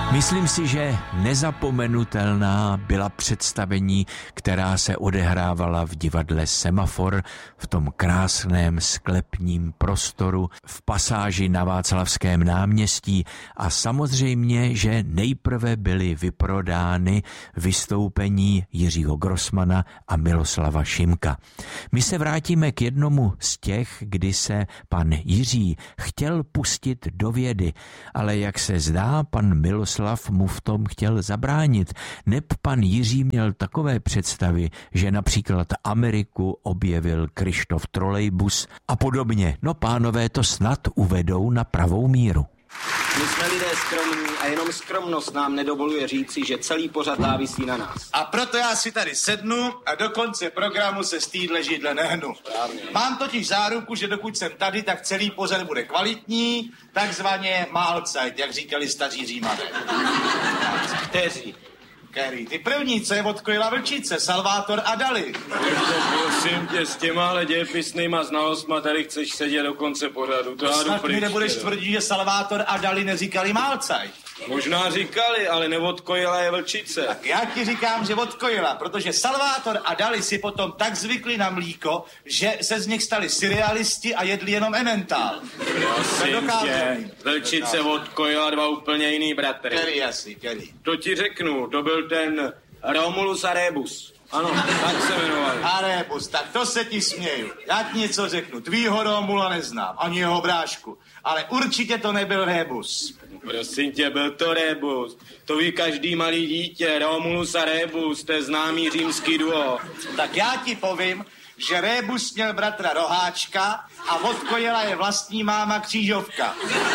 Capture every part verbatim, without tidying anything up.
Myslím si, že nezapomenutelná byla představení, která se odehrávala v divadle Semafor, v tom krásném sklepním prostoru, v pasáži na Václavském náměstí a samozřejmě, že nejprve byly vyprodány vystoupení Jiřího Grossmana a Miloslava Šimka. My se vrátíme k jednomu z těch, kdy se pan Jiří chtěl pustit do vědy, ale jak se zdá, pan Miloslav mu v tom chtěl zabránit. Neb pan Jiří měl takové představy, že například Ameriku objevil Kryštof Trolejbus a podobně. No pánové to snad uvedou na pravou míru. My jsme lidé skromní a jenom skromnost nám nedovoluje říci, že celý pořad závisí na nás. A proto já si tady sednu a do konce programu se z týdle židle nehnu. Správně. Mám totiž záruku, že dokud jsem tady, tak celý pořad bude kvalitní, takzvaně Mahlzeit, jak říkali staří Římané. Kteří? Který? Ty první, co je odkojila vlčice, Salvator a Dali. Prosím tě, s těmahle dějepisnýma znalostma tady chceš sedět do konce pořadu. To já jdu Snad mi pryč, nebudeš teda. tvrdit, že Salvator a Dali neříkali Mahlzeit. Možná říkali, ale neodkojila je vlčice. Tak já ti říkám, že odkojila, protože Salvator a Dali si potom tak zvykli na mlíko, že se z nich stali surrealisti a jedli jenom Emmental. Prosím tě, vlčice odkojila dva úplně jiný bratry. Který asi, který? To ti řeknu, to byl ten Romulus a Rebus. Ano, tak se jmenovali. A Rebus, tak to se ti směju. Já ti něco řeknu, tvýho Romula neznám, ani jeho brášku, ale určitě to nebyl Rebus. Prosím tě, byl to Rebus. To ví každý malý dítě, Romulus a Rebus, to je známý římský duo. Tak já ti povím, že Rebus měl bratra Roháčka a odkojila je vlastní máma Křížovka.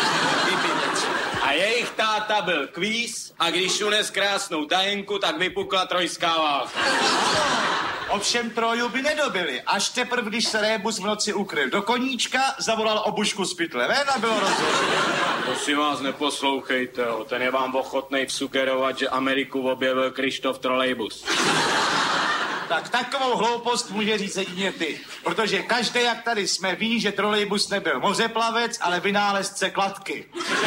A jejich táta byl Kvíz a když unes krásnou tajenku, tak vypukla trojská válka. Ovšem Troju by nedobili. Až teprve, když se Rebus v noci ukryl do koníčka, zavolal obušku z pytle ven a bylo rozhodnuto. Prosím vás, neposlouchejte ho, ten je vám ochotnej vsugerovat, že Ameriku objevil Kryštof Trolejbus. Tak takovou hloupost může říct jedině ty. Protože každý, jak tady jsme, ví, že trolejbus nebyl mořeplavec, ale vynálezce kladky.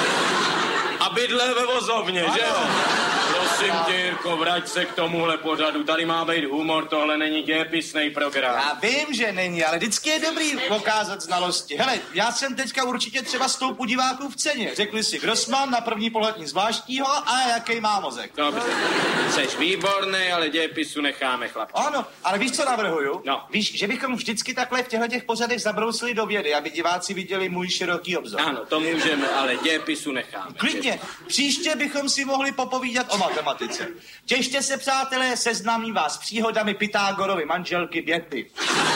A bydlel ve vozovně, ano. že jo? Prosím tě, Jirko, vrať se k tomuhle pořadu. Tady má být humor, tohle není dějepisný program. Já vím, že není, ale vždycky je dobrý ukázat znalosti. Hele, já jsem teďka určitě třeba stoupu diváků v ceně. Řekli si Grossman na první pohled nic zvláštního a jaký má mozek. Dobře, seš výborný, ale dějepisu necháme, chlapče. Ano, ale víš, co navrhuju? No. Víš, že bychom vždycky takhle v těchto těch pořadech zabrousili do vědy, aby diváci viděli můj široký obzor. Ano, to můžeme, ale dějepisu necháme. Klidně, příště bychom si mohli popovídat o matematice. Těšte se, přátelé, seznámím vás s příhodami Pythagorovy manželky Běty.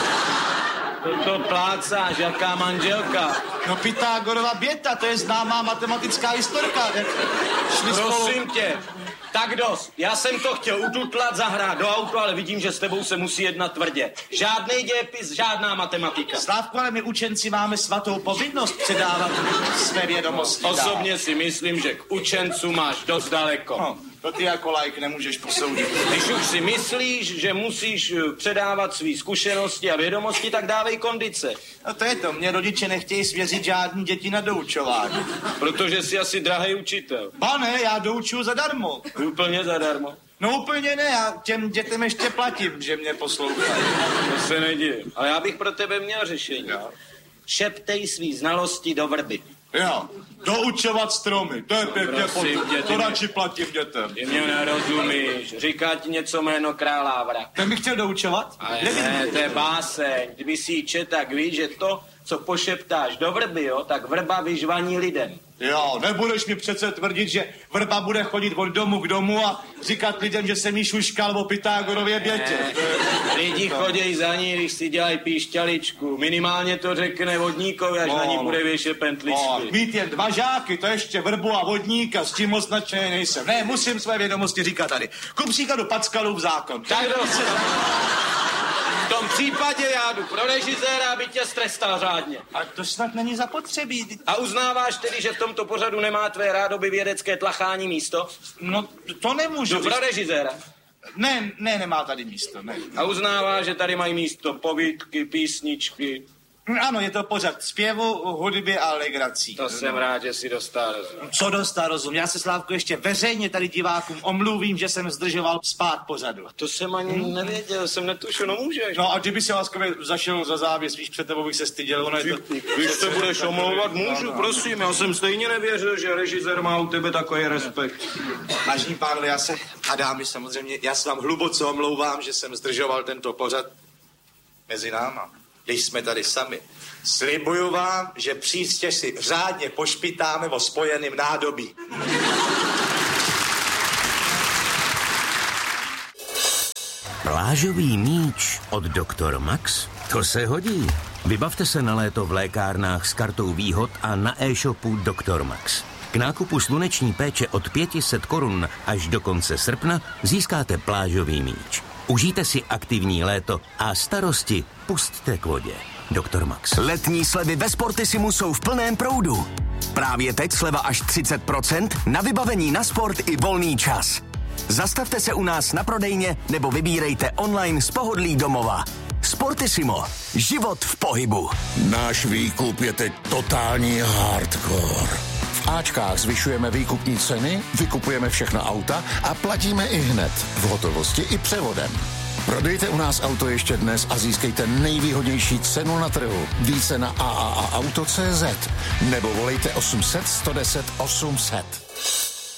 To plácáš, jaká manželka? No Pythagorova Běta, to je známá matematická historka. Šli Prosím spolu... tě, tak dost. Já jsem to chtěl ututlat, zahrát do auta, ale vidím, že s tebou se musí jednat tvrdě. Žádnej dějepis, žádná matematika. Slávku, ale my učenci máme svatou povinnost předávat své vědomosti. Osobně si myslím, že k učencu máš dost daleko. No, to ty jako laik nemůžeš posoudit. Když už si myslíš, že musíš předávat své zkušenosti a vědomosti, tak dávej kondice. No to je to, mě rodiče nechtějí svěřit žádný děti na doučování. Protože jsi asi drahý učitel. Ba ne, já doučuju zadarmo. Úplně zadarmo. No úplně ne, já těm dětem ještě platím, že mě poslouchají. To se nedivím. Ale já bych pro tebe měl řešení. Jo. Šeptej svý znalosti do vrby. Jo, doučovat stromy, to je pěkně prosím potom, tě, to ty mě- radši platím dětem. Ty mě nerozumíš. Říká ti něco jméno Králávra. Ten bych chtěl doučovat? Ale ne, to je báseň. Kdyby si ji čet, tak víš, že to, co pošeptáš do vrby, jo, tak vrba vyžvaní lidem. Jo, nebudeš mi přece tvrdit, že vrba bude chodit od domu k domu a říkat lidem, že jsem jí šuškal o Pythagorově Bětě. Lidi chodějí za ní, když si dělají píšťaličku. Minimálně to řekne vodníkovi, až No, na ní no. bude věšet No, pentličky. mít jen dva žáky, to ještě vrbu a vodníka, s tím moc nadšený nejsem. Ne, musím své vědomosti říkat tady. Ku příkladu Packalův zákon. Tak dost. V tom případě já jdu pro režiséra, aby tě strestal řádně. A to snad není zapotřebí. A uznáváš tedy, že v tomto pořadu nemá tvé rádoby vědecké tlachání místo? No, to nemůžu. Jdu pro režiséra. Ne, ne, nemá tady místo, ne. A uznáváš, že tady mají místo povídky, písničky. Ano, je to pořad zpěvu, hudby a legrací. To jsem rád, že si dostal rozum. Co dostal rozum? Já se, Slávko, ještě veřejně tady divákům omluvím, že jsem zdržoval spát pořadu. To jsem ani hmm. nevěděl, jsem netušil, no můžeš. No a kdyby se láskavě zašel za závěs, víš, před tebou bych se styděl, ono je to... Když se budeš omlouvat, můžu, prosím, já jsem stejně nevěřil, že režisér má u tebe takový respekt. Vážení pánové, já se, a dámy samozřejmě, já se vám hluboce omlouvám, že jsem zdržoval tento pořad mezi náma, když jsme tady sami. Slibuju vám, že příště si řádně pošpitáme o spojeným nádobí. Plážový míč od doktor Max? To se hodí. Vybavte se na léto v lékárnách s kartou výhod a na e-shopu doktor Max. K nákupu sluneční péče od pět set korun až do konce srpna získáte plážový míč. Užijte si aktivní léto a starosti pusťte k vodě. doktor Max. Letní slevy ve Sportissimu jsou v plném proudu. Právě teď sleva až třicet procent na vybavení na sport i volný čas. Zastavte se u nás na prodejně nebo vybírejte online z pohodlí domova. Sportissimo. Život v pohybu. Náš výkup je teď totální hardcore. V Ačkách zvyšujeme výkupní ceny, vykupujeme všechna auta a platíme i hned. V hotovosti i převodem. Prodejte u nás auto ještě dnes a získejte nejvýhodnější cenu na trhu. Více na a a a auto tečka cé zet nebo volejte osm set sto deset osm set.